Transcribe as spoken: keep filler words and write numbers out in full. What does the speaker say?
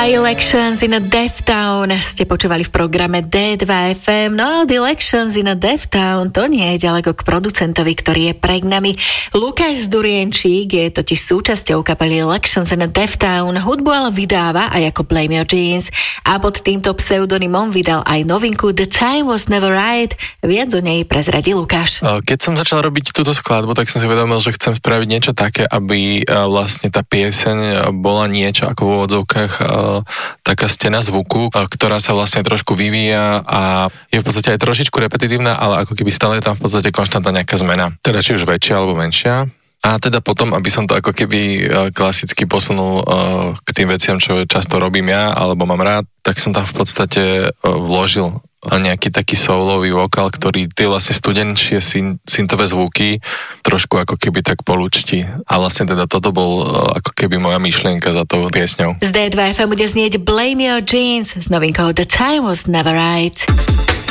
Elections in a Deaf Town ste počúvali v programe dé dva ef em. No a The Elections in a Deaf Town to nie je ďaleko k producentovi, ktorý je pred nami. Lukáš Zdurienčík je totiž súčasťou kapely Elections in a Deaf Town. Hudbu ale vydáva aj ako Blame Your Jeans a pod týmto pseudonymom vydal aj novinku The Time Was Never Right. Viac o nej prezradí Lukáš. Keď som začal robiť túto skladbu, tak som si uvedomil, že chcem spraviť niečo také, aby vlastne tá pieseň bola niečo ako v úvodzovkách taká stena zvuku, ktorá sa vlastne trošku vyvíja a je v podstate aj trošičku repetitívna, ale ako keby stále je tam v podstate konštantná nejaká zmena. Teda či už väčšia alebo menšia. A teda potom, aby som to ako keby klasicky posunul k tým veciam, čo často robím ja, alebo mám rád, tak som tam v podstate vložil nejaký taký soulový vokál, ktorý tie vlastne studenčie syn, syntové zvuky trošku ako keby tak polúčti. A vlastne teda toto bol ako keby moja myšlienka za tou piesňou. Z dé dva ef em bude znieť Blame Your Jeans s novinkou The Time Was Never Right.